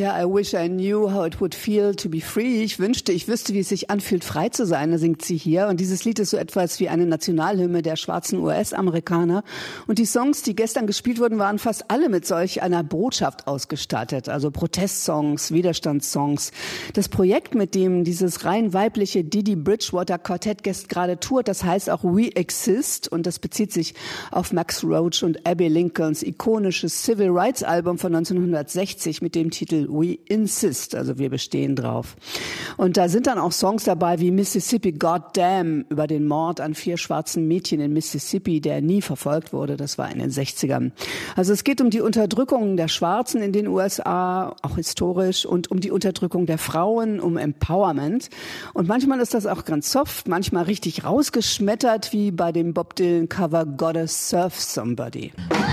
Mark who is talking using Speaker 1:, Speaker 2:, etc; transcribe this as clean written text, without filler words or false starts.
Speaker 1: Ja, I wish I knew how it would feel to be free. Ich wünschte, ich wüsste, wie es sich anfühlt, frei zu sein, da singt sie hier. Und dieses Lied ist so etwas wie eine Nationalhymne der schwarzen US-Amerikaner. Und die Songs, die gestern gespielt wurden, waren fast alle mit solch einer Botschaft ausgestattet. Also Protestsongs, Widerstandssongs. Das Projekt, mit dem dieses rein weibliche Didi Bridgewater Quartett gerade tourt, das heißt auch We Exist. Und das bezieht sich auf Max Roach und Abbey Lincolns ikonisches Civil Rights Album von 1960 mit dem Titel We Insist, also wir bestehen drauf. Und da sind dann auch Songs dabei wie Mississippi Goddamn über den Mord an 4 schwarzen Mädchen in Mississippi, der nie verfolgt wurde, das war in den 60ern. Also es geht um die Unterdrückung der Schwarzen in den USA, auch historisch, und um die Unterdrückung der Frauen, um Empowerment. Und manchmal ist das auch ganz soft, manchmal richtig rausgeschmettert, wie bei dem Bob Dylan Cover Gotta Serve Somebody.